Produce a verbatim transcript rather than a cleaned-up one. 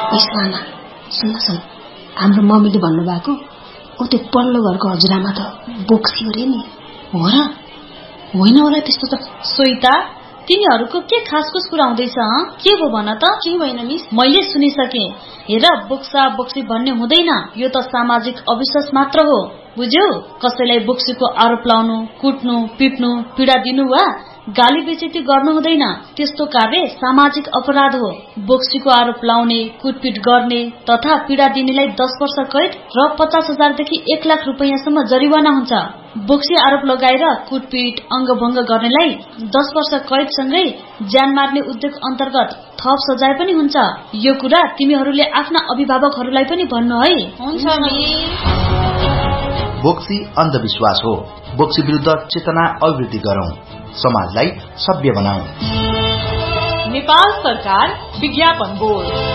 यसो आमा सुन्न सुन, हाम्रो मम्मीले भन्नुभएको ऊ त्यो पल्लो घरको हजुरआमा त बोक्सी हो रे नि। हो र? होइन होला त्यस्तो त। सोइता, तिनीहरूको के खासकुस कुरा हुँदैछ? के हो भन त? के होइन मिस? मैले सुनिसके। हेर, बोक्सा बोक्सी भन्ने हुँदैन, यो त सामाजिक अविश्वास मात्र हो, बुझ्यौ? कसैलाई बोक्सीको आरोप लाउनु, कुट्नु, पिट्नु, पीडा दिनु वा गाली बेइज्जती गर्नु हुँदैन। त्यस्तो कार्य सामाजिक अपराध हो। बोक्सीको आरोप लाउने, कुटपिट गर्ने तथा पीडा दिनेलाई दस वर्ष कैद र पचास हजारदेखि एक लाख रुपियाँसम्म जरिवाना हुन्छ। बोक्सी आरोप लगाएर कुटपिट, अङ्गभङ्ग गर्नेलाई दस वर्ष कैदसँगै ज्यान मार्ने उद्योग अन्तर्गत थप सजाय पनि हुन्छ। यो कुरा तिमीहरूले आफ्ना अभिभावकहरूलाई पनि भन्नु है। हुन्छ मिस। बोक्सी अन्धविश्वास हो। बोक्सी विरुद्ध चेतना अभिवृद्धि गरौं, समाजलाई सभ्य बनाऊ। नेपाल सरकार विज्ञापन बोर्ड।